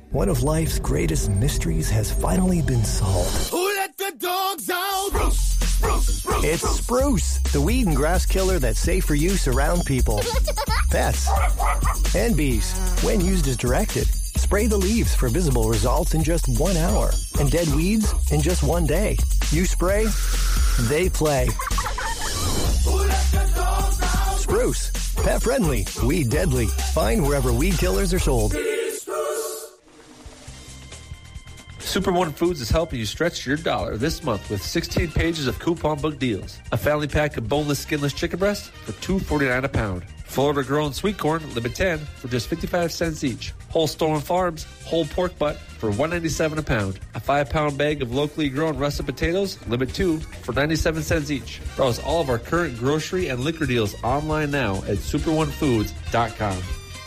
one of life's greatest mysteries has finally been solved. Who let the dogs out? Spruce. It's Spruce, the weed and grass killer that's safe for use around people, pets, and bees. When used as directed, spray the leaves for visible results in just 1 hour and dead weeds in just 1 day. You spray, they play. Spruce, pet friendly, weed deadly. Find wherever weed killers are sold. Super One Foods is helping you stretch your dollar this month with 16 pages of coupon book deals. A family pack of boneless, skinless chicken breasts for $2.49 a pound. Florida-grown sweet corn, limit 10 for just 55 cents each. Whole Storm Farms, whole pork butt for $1.97 a pound. A 5-pound bag of locally grown russet potatoes, limit 2 for 97 cents each. Browse all of our current grocery and liquor deals online now at superonefoods.com.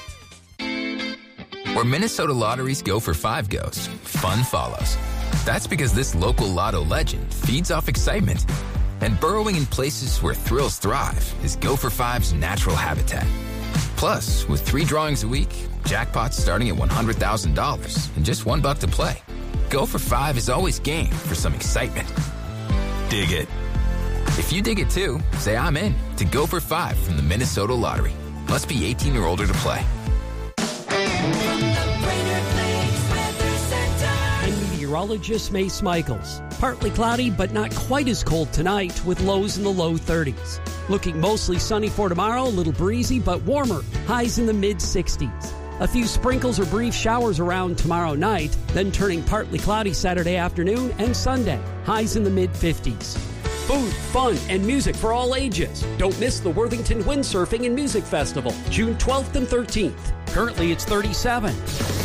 Where Minnesota lotteries go for 5 goes, fun follows. That's because this local lotto legend feeds off excitement. And burrowing in places where thrills thrive is Go for 5's natural habitat. Plus, with 3 drawings a week, jackpots starting at $100,000 and just $1 to play. Go for 5 is always game for some excitement. Dig it. If you dig it too, say I'm in to Go for 5 from the Minnesota Lottery. Must be 18 or older to play. I'm meteorologist Mace Michaels. Partly cloudy, but not quite as cold tonight, with lows in the low 30s. Looking mostly sunny for tomorrow, a little breezy, but warmer. Highs in the mid-60s. A few sprinkles or brief showers around tomorrow night, then turning partly cloudy Saturday afternoon and Sunday. Highs in the mid-50s. Food, fun, and music for all ages. Don't miss the Worthington Windsurfing and Music Festival, June 12th and 13th. Currently, it's 37.